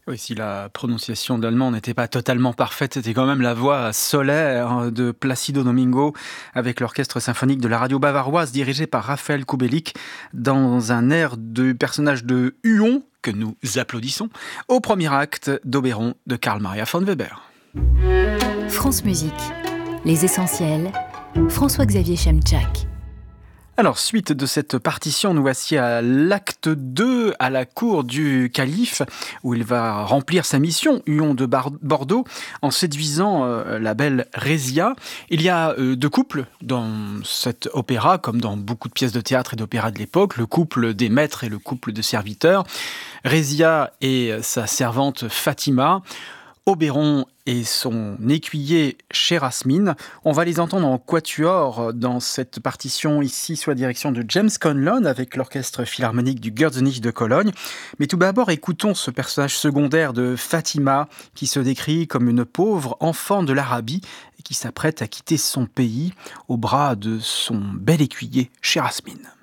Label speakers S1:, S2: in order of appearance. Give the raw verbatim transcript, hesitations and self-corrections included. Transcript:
S1: Oui, si la prononciation de l'allemand n'était pas totalement parfaite, c'était quand même la voix solaire de Placido Domingo avec l'orchestre symphonique de la radio bavaroise dirigé par Raphaël Kubelik dans un air du personnage de Huon, que nous applaudissons, au premier acte d'Oberon de Karl Maria von Weber.
S2: France Musique, les essentiels, François-Xavier Chemchak.
S1: Alors, suite de cette partition, nous voici à l'acte deux, à la cour du calife, où il va remplir sa mission, Huon de Bar- Bordeaux, en séduisant euh, la belle Rézia. Il y a euh, deux couples dans cet opéra, comme dans beaucoup de pièces de théâtre et d'opéra de l'époque, le couple des maîtres et le couple de serviteurs. Rézia et sa servante Fatima, Oberon et son écuyer Chérasmine. On va les entendre en quatuor dans cette partition ici sous la direction de James Conlon avec l'orchestre philharmonique du Gürzenich de Cologne. Mais tout d'abord, écoutons ce personnage secondaire de Fatima qui se décrit comme une pauvre enfant de l'Arabie et qui s'apprête à quitter son pays au bras de son bel écuyer Chérasmine.